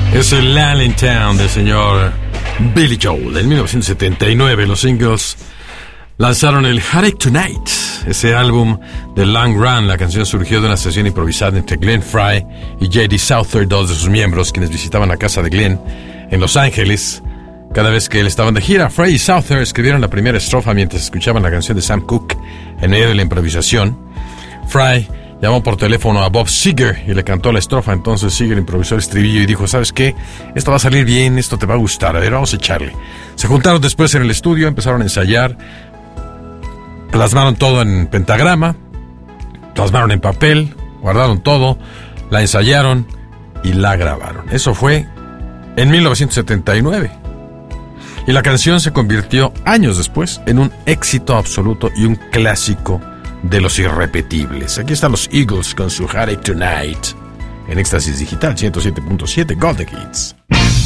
Es el Allentown del señor Billy Joel. En 1979 los Singles lanzaron el Heartache Tonight, ese álbum de Long Run. La canción surgió de una sesión improvisada entre Glenn Frey y J.D. Souther, dos de sus miembros, quienes visitaban la casa de Glenn en Los Ángeles. Cada vez que él estaban de gira, Frey y Souther escribieron la primera estrofa mientras escuchaban la canción de Sam Cooke en medio de la improvisación. Frey llamó por teléfono a Bob Seger y le cantó la estrofa. Entonces Seger improvisó el estribillo y dijo: ¿sabes qué? Esto va a salir bien, esto te va a gustar, a ver, vamos a echarle. Se juntaron después en el estudio, empezaron a ensayar, plasmaron todo en pentagrama, plasmaron en papel, guardaron todo, la ensayaron y la grabaron. Eso fue en 1979. Y la canción se convirtió años después en un éxito absoluto y un clásico de los irrepetibles. Aquí están los Eagles con su Heartache Tonight en Éxtasis Digital 107.7 Golden Hits.